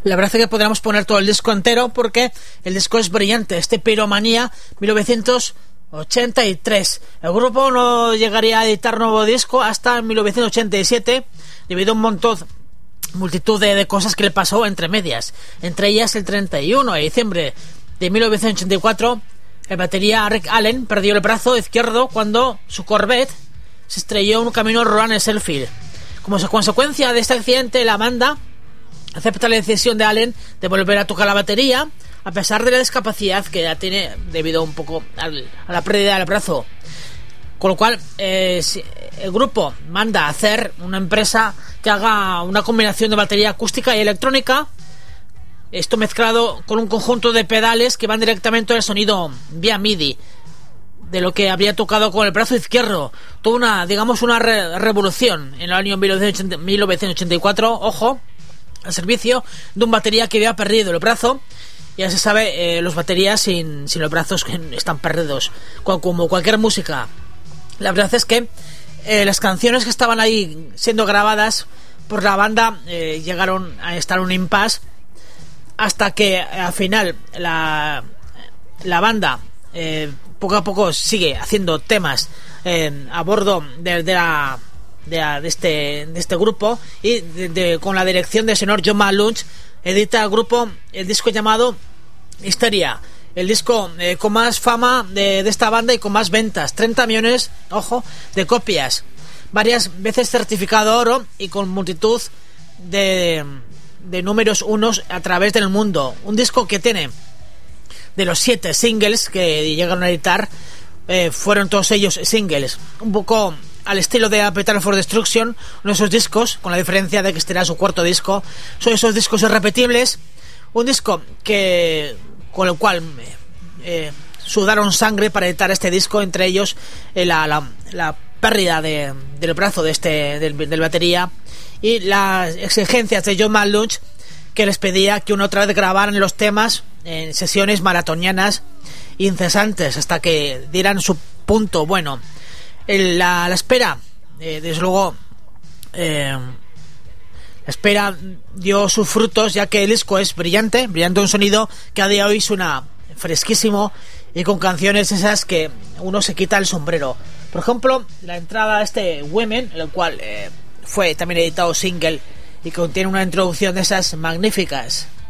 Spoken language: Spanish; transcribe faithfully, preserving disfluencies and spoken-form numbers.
La verdad es que podríamos poner todo el disco entero porque el disco es brillante. Este Piromanía mil novecientos ochenta y tres. El grupo no llegaría a editar nuevo disco hasta mil novecientos ochenta y siete debido a un montón multitud de, de cosas que le pasó entre medias. Entre ellas, el treinta y uno de diciembre de mil novecientos ochenta y cuatro, el batería Rick Allen perdió el brazo izquierdo cuando su Corvette se estrelló en un camino rural en Sheffield. Como consecuencia de este accidente, la banda acepta la decisión de Allen de volver a tocar la batería a pesar de la discapacidad que ya tiene debido un poco al, a la pérdida del brazo. Con lo cual eh, el grupo manda a hacer una empresa que haga una combinación de batería acústica y electrónica, esto mezclado con un conjunto de pedales que van directamente al sonido vía MIDI de lo que había tocado con el brazo izquierdo. Toda una, digamos, una re- revolución en el año mil novecientos ochenta y cuatro, ojo, al servicio de un batería que había perdido el brazo. Ya se sabe, eh, los baterías sin, sin los brazos están perdidos, como cualquier música. La verdad es que eh, las canciones que estaban ahí siendo grabadas por la banda eh, llegaron a estar en un impasse hasta que al final la, la banda eh, poco a poco sigue haciendo temas eh, a bordo de, de, la, de, la, de, este, de este grupo y de, de, con la dirección del señor John Malunch edita el grupo el disco llamado Histeria, el disco eh, con más fama de, de esta banda y con más ventas, treinta millones, ojo, de copias, varias veces certificado oro y con multitud de, de números unos a través del mundo. Un disco que tiene, de los siete singles que llegaron a editar, eh, fueron todos ellos singles, un poco al estilo de Appetite for Destruction, uno de esos discos, con la diferencia de que este era su cuarto disco. Son esos discos irrepetibles, un disco que con el cual eh, sudaron sangre para editar este disco, entre ellos eh, la, la, la pérdida de, del brazo de este del, del batería y las exigencias de John Malunch, que les pedía que una otra vez grabaran los temas en sesiones maratonianas incesantes hasta que dieran su punto bueno. El, la, la espera, eh, desde luego, eh, la espera dio sus frutos, ya que el disco es brillante, brillante, un sonido que a día de hoy suena fresquísimo y con canciones esas que uno se quita el sombrero. Por ejemplo, la entrada a este Women, el cual eh, fue también editado single y contiene una introducción de esas magníficas.